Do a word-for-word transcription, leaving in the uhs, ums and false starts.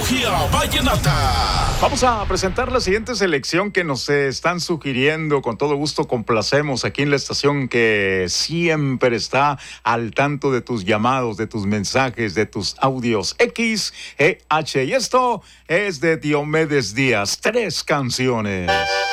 Magia Vallenata. Vamos a presentar la siguiente selección que nos eh, están sugiriendo. Con todo gusto complacemos aquí en la estación que siempre está al tanto de tus llamados, de tus mensajes, de tus audios. X E H. Y esto es de Diomedes Díaz. Tres canciones.